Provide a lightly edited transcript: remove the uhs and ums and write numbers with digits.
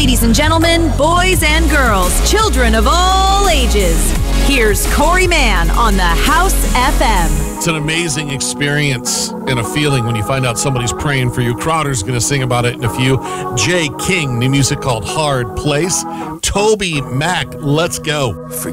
Ladies and gentlemen, boys and girls, children of all ages, here's Corey Mann on the House FM. It's an amazing experience and a feeling when you find out somebody's praying for you. Crowder's going to sing about it in a few. Jay King, new music called Hard Place. Toby Mac, let's go.